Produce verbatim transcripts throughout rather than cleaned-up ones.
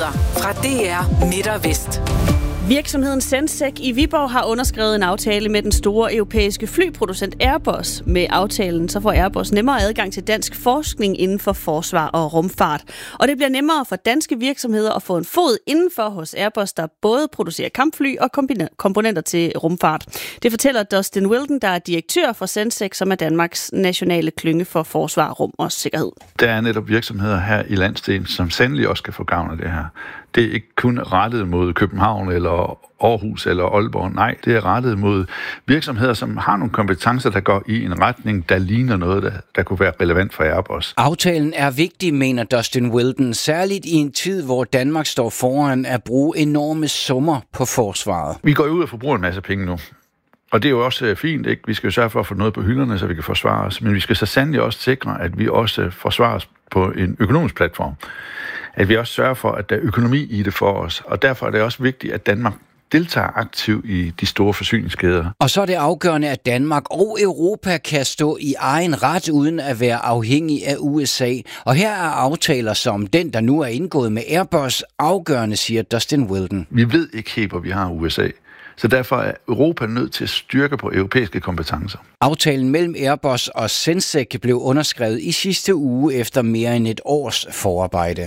Nyheder fra D R Midt og Vest. Virksomheden Sensec i Viborg har underskrevet en aftale med den store europæiske flyproducent Airbus. Med aftalen så får Airbus nemmere adgang til dansk forskning inden for forsvar og rumfart. Og det bliver nemmere for danske virksomheder at få en fod indenfor hos Airbus, der både producerer kampfly og komponenter til rumfart. Det fortæller Dustin Wilden, der er direktør for Sensec, som er Danmarks nationale klynge for forsvar, rum og sikkerhed. Der er netop virksomheder her i landsdelen, som sandelig også skal få gavn af det her. Det er ikke kun rettet mod København eller Aarhus eller Aalborg. Nej, det er rettet mod virksomheder, som har nogle kompetencer, der går i en retning, der ligner noget, der, der kunne være relevant for Airbus. Aftalen er vigtig, mener Dustin Wilden, særligt i en tid, hvor Danmark står foran at bruge enorme summer på forsvaret. Vi går ud og forbruger en masse penge nu. Og det er jo også fint, ikke? Vi skal jo sørge for at få noget på hylderne, så vi kan forsvare os. Men vi skal så sandelig også sikre, at vi også forsvarer os på en økonomisk platform. At vi også sørger for, at der er økonomi i det for os. Og derfor er det også vigtigt, at Danmark deltager aktivt i de store forsyningskæder. Og så er det afgørende, at Danmark og Europa kan stå i egen ret, uden at være afhængig af U S A. Og her er aftaler som den, der nu er indgået med Airbus, afgørende, siger Dustin Wilden. Vi ved ikke helt, hvor vi har U S A. Så derfor er Europa nødt til at styrke på europæiske kompetencer. Aftalen mellem Airbus og Sensec blev underskrevet i sidste uge efter mere end et års forarbejde.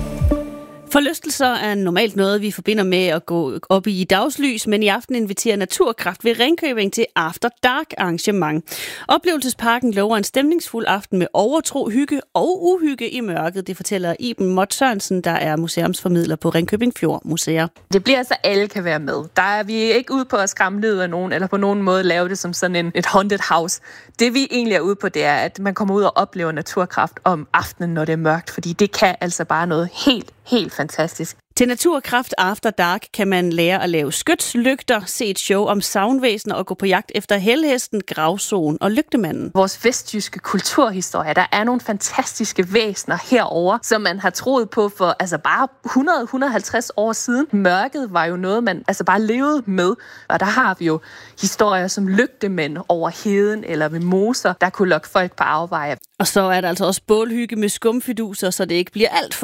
Forlystelser er normalt noget, vi forbinder med at gå op i dagslys, men i aften inviterer Naturkraft ved Ringkøbing til After Dark arrangement. Oplevelsesparken lover en stemningsfuld aften med overtro, hygge og uhygge i mørket. Det fortæller Iben Mott Sørensen, der er museumsformidler på Ringkøbing Fjord Museer. Det bliver altså, alle kan være med. Der er vi ikke ude på at skræmme livet af nogen, eller på nogen måde lave det som sådan en, et haunted house. Det vi egentlig er ude på, det er, at man kommer ud og oplever Naturkraft om aftenen, når det er mørkt, fordi det kan altså bare noget helt, helt fantastisk. Til Naturkraft After Dark kan man lære at lave skytslygter, se et show om savnvæsener og gå på jagt efter helhesten, gravsoen og lygtemanden. Vores vestjyske kulturhistorie, der er nogle fantastiske væsener herover, som man har troet på for altså bare hundrede til et hundrede og halvtreds år siden. Mørket var jo noget, man altså bare levede med, og der har vi jo historier som lygtemænd over heden eller ved moser, der kunne lokke folk på afveje. Og så er der altså også bålhygge med skumfiduser, så det ikke bliver alt for